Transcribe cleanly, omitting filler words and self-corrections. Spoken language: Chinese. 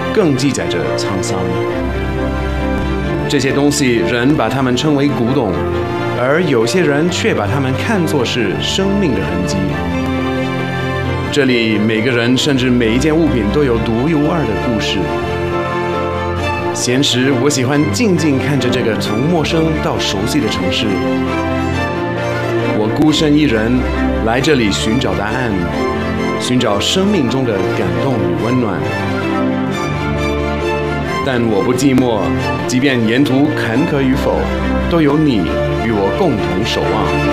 更记载着沧桑。这些东西，人把它们称为古董，而有些人却把它们看作是生命的痕迹。这里每个人甚至每一件物品都有独一无二的故事。闲时，我喜欢静静看着这个从陌生到熟悉的城市。我孤身一人来这里寻找答案，寻找生命中的感动与温暖。但我不寂寞，即便沿途坎坷与否，都有你与我共同守望。